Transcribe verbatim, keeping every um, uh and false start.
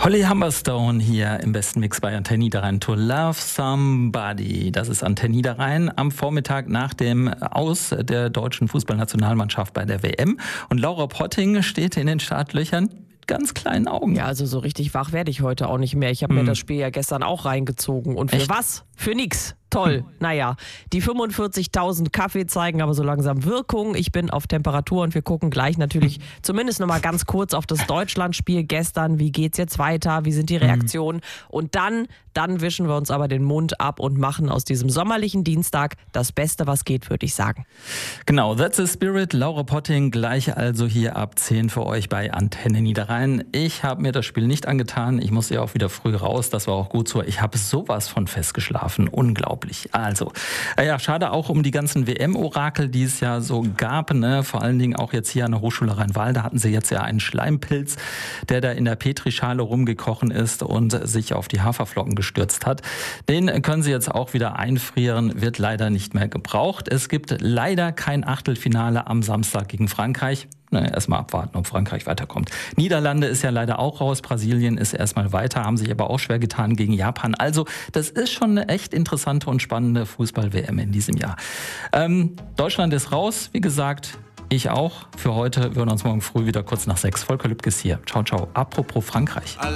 Holly Humberstone hier im besten Mix bei Antenne Niederrhein. To Love Somebody. Das ist Antenne Niederrhein am Vormittag nach dem Aus der deutschen Fußballnationalmannschaft bei der W M. Und Laura Potting steht in den Startlöchern mit ganz kleinen Augen. Ja, also so richtig wach werde ich heute auch nicht mehr. Ich habe hm. mir das Spiel ja gestern auch reingezogen. Und für Echt? was? Für nix. Toll. Hm. Naja, die fünfundvierzigtausend Kaffee zeigen aber so langsam Wirkung. Ich bin auf Temperatur und wir gucken gleich natürlich hm. zumindest noch mal ganz kurz auf das Deutschlandspiel gestern. Wie geht's jetzt weiter? Wie sind die Reaktionen? Hm. Und dann, dann wischen wir uns aber den Mund ab und machen aus diesem sommerlichen Dienstag das Beste, was geht, würde ich sagen. Genau, that's the spirit. Laura Potting gleich also hier ab zehn für euch bei Antenne Niederrhein. Ich habe mir das Spiel nicht angetan. Ich musste ja auch wieder früh raus. Das war auch gut so. Ich habe sowas von festgeschlafen. Unglaublich. Also, ja, schade auch um die ganzen W M-Orakel, die es ja so gab, ne? Vor allen Dingen auch jetzt hier an der Hochschule Rhein-Waal, da hatten sie jetzt ja einen Schleimpilz, der da in der Petrischale rumgekrochen ist und sich auf die Haferflocken gestürzt hat. Den können sie jetzt auch wieder einfrieren, wird leider nicht mehr gebraucht. Es gibt leider kein Achtelfinale am Samstag gegen Frankreich. Na, erstmal abwarten, ob Frankreich weiterkommt. Niederlande ist ja leider auch raus, Brasilien ist erstmal weiter, haben sich aber auch schwer getan gegen Japan. Also das ist schon eine echt interessante und spannende Fußball-W M in diesem Jahr. Ähm, Deutschland ist raus, wie gesagt, ich auch. Für heute, wir hören uns morgen früh wieder kurz nach sechs. Volker Lübkes hier. Ciao, ciao. Apropos Frankreich.